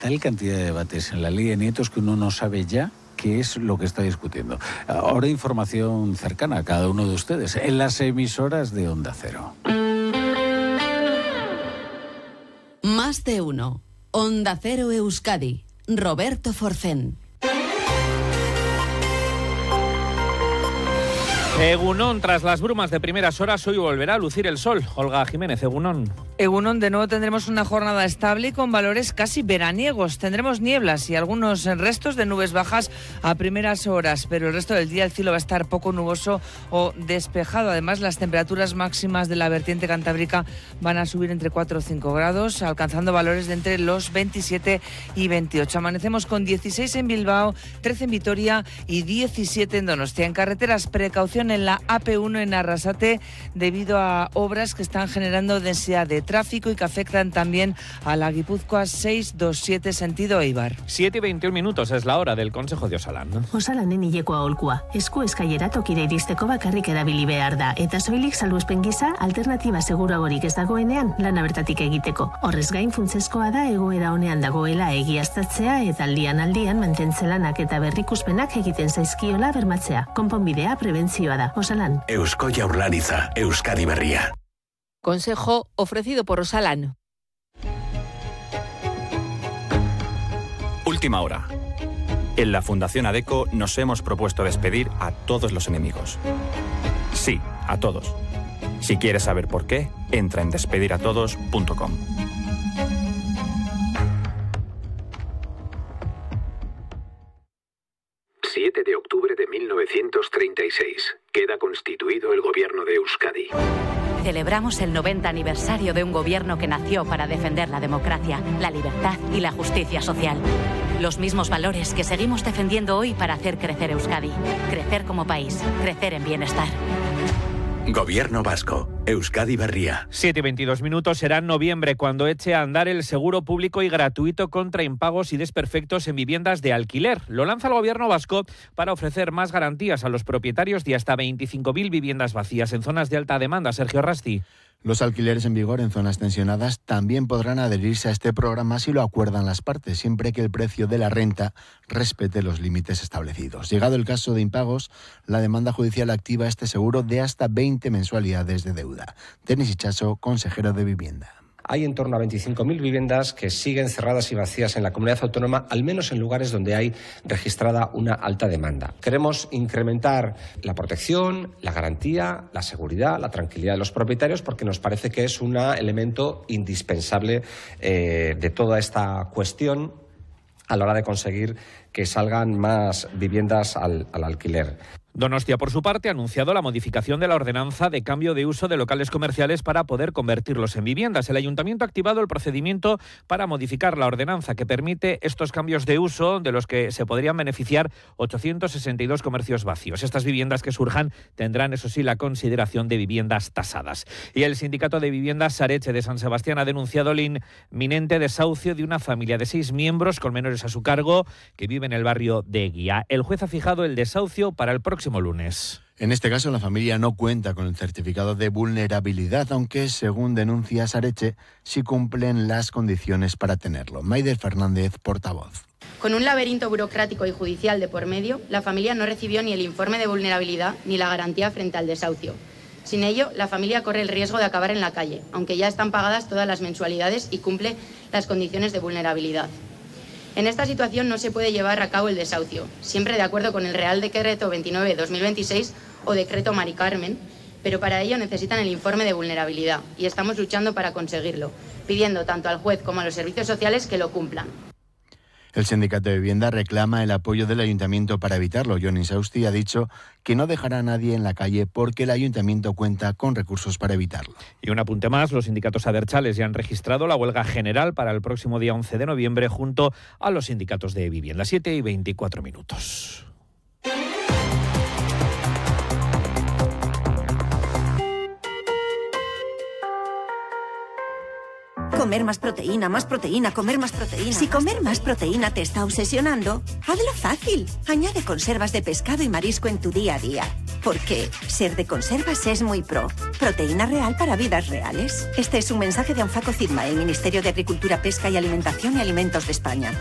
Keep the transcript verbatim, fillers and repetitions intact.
tal cantidad de debates en la ley de nietos que uno no sabe ya qué es lo que está discutiendo. Ahora información cercana a cada uno de ustedes en las emisoras de Onda Cero. Más de uno. Onda Cero Euskadi. Roberto Forcén. Egunon, tras las brumas de primeras horas, hoy volverá a lucir el sol. Olga Jiménez, Egunon. Egunon, de nuevo tendremos una jornada estable y con valores casi veraniegos. Tendremos nieblas y algunos restos de nubes bajas a primeras horas, pero el resto del día el cielo va a estar poco nuboso o despejado. Además, las temperaturas máximas de la vertiente cantábrica van a subir entre cuatro o cinco grados, alcanzando valores de entre los veintisiete y veintiocho. Amanecemos con dieciséis en Bilbao, trece en Vitoria y diecisiete en Donostia. En carreteras, precaución en la A P uno en Arrasate debido a obras que están generando densidad de tráfico y que afectan también a la Guipúzcoa seiscientos veintisiete sentido Eibar. siete y veintiún minutos es la hora del Consejo de Osalan. Osalanen hileko aholkua. Esku eskailera tokira iristeko bakarrik erabili behar da. Eta soilik salbuespen gisa alternatiba seguruagorik ez dagoenean lana bertatik egiteko. Horrez gain funtsezkoa da egoera honean dagoela egiaztatzea eta aldian aldian mantentzelanak eta berrikuspenak egiten zaizkiola bermatzea. Konponbidea prebentzioa da. Osalan. Eusko Jaurlaritza, Euskadi Berria. Consejo ofrecido por Osalan. Última hora. En la Fundación ADECO nos hemos propuesto despedir a todos los enemigos. Sí, a todos. Si quieres saber por qué, entra en despediratodos punto com. siete de octubre de mil novecientos treinta y seis. Queda constituido el gobierno de Euskadi. Celebramos el noventa aniversario de un gobierno que nació para defender la democracia, la libertad y la justicia social. Los mismos valores que seguimos defendiendo hoy para hacer crecer Euskadi. Crecer como país, crecer en bienestar. Gobierno vasco, Euskadi Berria. siete y veintidós minutos, será en noviembre cuando eche a andar el seguro público y gratuito contra impagos y desperfectos en viviendas de alquiler. Lo lanza el gobierno vasco para ofrecer más garantías a los propietarios de hasta veinticinco mil viviendas vacías en zonas de alta demanda. Sergio Rasti. Los alquileres en vigor en zonas tensionadas también podrán adherirse a este programa si lo acuerdan las partes, siempre que el precio de la renta respete los límites establecidos. Llegado el caso de impagos, la demanda judicial activa este seguro de hasta veinte mensualidades de deuda. Denis Itxaso, consejero de Vivienda. Hay en torno a veinticinco mil viviendas que siguen cerradas y vacías en la comunidad autónoma, al menos en lugares donde hay registrada una alta demanda. Queremos incrementar la protección, la garantía, la seguridad, la tranquilidad de los propietarios, porque nos parece que es un elemento indispensable eh, de toda esta cuestión a la hora de conseguir que salgan más viviendas al, al alquiler. Donostia, por su parte, ha anunciado la modificación de la ordenanza de cambio de uso de locales comerciales para poder convertirlos en viviendas. El ayuntamiento ha activado el procedimiento para modificar la ordenanza que permite estos cambios de uso, de los que se podrían beneficiar ochocientos sesenta y dos comercios vacíos. Estas viviendas que surjan tendrán, eso sí, la consideración de viviendas tasadas. Y el sindicato de viviendas Sareche de San Sebastián ha denunciado el inminente desahucio de una familia de seis miembros con menores a su cargo que vive en el barrio de Eguía. El juez ha fijado el desahucio para el próximo lunes. En este caso, la familia no cuenta con el certificado de vulnerabilidad, aunque, según denuncia Sareche, sí cumplen las condiciones para tenerlo. Maider Fernández, portavoz. Con un laberinto burocrático y judicial de por medio, la familia no recibió ni el informe de vulnerabilidad ni la garantía frente al desahucio. Sin ello, la familia corre el riesgo de acabar en la calle, aunque ya están pagadas todas las mensualidades y cumple las condiciones de vulnerabilidad. En esta situación no se puede llevar a cabo el desahucio, siempre de acuerdo con el Real Decreto veintinueve barra dos mil veintiséis o Decreto Mari Carmen, pero para ello necesitan el informe de vulnerabilidad y estamos luchando para conseguirlo, pidiendo tanto al juez como a los servicios sociales que lo cumplan. El sindicato de vivienda reclama el apoyo del ayuntamiento para evitarlo. Jon Insausti ha dicho que no dejará a nadie en la calle porque el ayuntamiento cuenta con recursos para evitarlo. Y un apunte más, los sindicatos abertzales ya han registrado la huelga general para el próximo día once de noviembre junto a los sindicatos de vivienda. siete y veinticuatro minutos. Comer más proteína, más proteína, comer más proteína. Si comer más proteína te está obsesionando, hazlo fácil. Añade conservas de pescado y marisco en tu día a día. Porque ser de conservas es muy pro. Proteína real para vidas reales. Este es un mensaje de Anfaco Sigma, el Ministerio de Agricultura, Pesca y Alimentación y Alimentos de España.